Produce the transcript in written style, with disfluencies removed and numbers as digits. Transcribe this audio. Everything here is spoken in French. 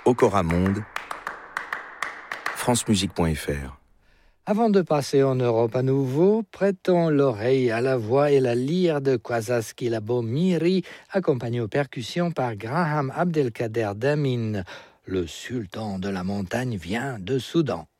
Okora Monde, francemusique.fr. Avant de passer en Europe à nouveau, prêtons l'oreille à la voix et la lyre de Kwasa Skilabo Miri, accompagné aux percussions par Graham Abdelkader Damin. Le sultan de la montagne vient de Soudan.